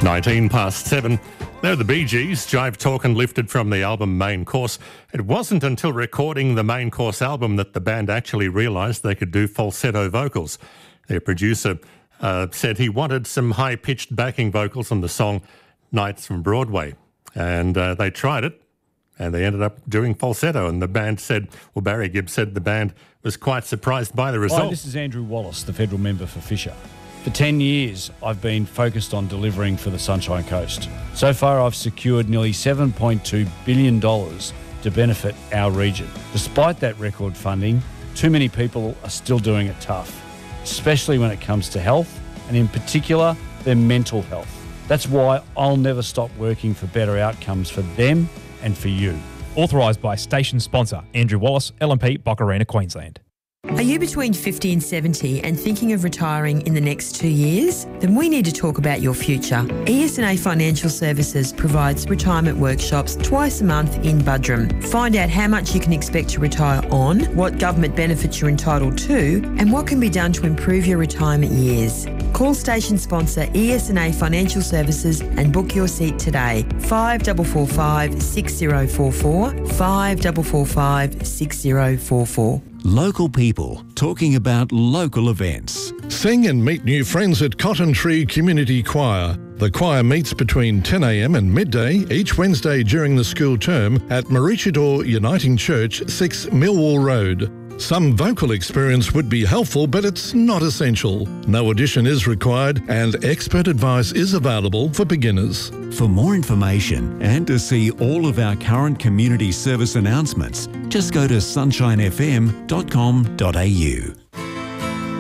7:19. They're the Bee Gees, Jive Talkin' lifted from the album Main Course. It wasn't until recording the Main Course album that the band actually realised they could do falsetto vocals. Their producer said he wanted some high-pitched backing vocals on the song Nights from Broadway. And they tried it, and they ended up doing falsetto. And the band said, well, Barry Gibb said the band was quite surprised by the result. Hi, this is Andrew Wallace, the federal member for Fisher. For 10 years, I've been focused on delivering for the Sunshine Coast. So far, I've secured nearly $7.2 billion to benefit our region. Despite that record funding, too many people are still doing it tough, especially when it comes to health, and in particular, their mental health. That's why I'll never stop working for better outcomes for them and for you. Authorised by station sponsor Andrew Wallace, LNP, Boccarina, Queensland. Are you between 50 and 70 and thinking of retiring in the next 2 years? Then we need to talk about your future. ES&A Financial Services provides retirement workshops twice a month in Buderim. Find out how much you can expect to retire on, what government benefits you're entitled to, and what can be done to improve your retirement years. Call station sponsor ES&A Financial Services and book your seat today. 5445 6044, 5445 6044. Local people talking about local events. Sing and meet new friends at Cotton Tree Community Choir. The choir meets between 10 a.m. and midday each Wednesday during the school term at Maroochydore Uniting Church, 6 Millwall Road. Some vocal experience would be helpful, but it's not essential. No audition is required and expert advice is available for beginners. For more information and to see all of our current community service announcements, just go to sunshinefm.com.au.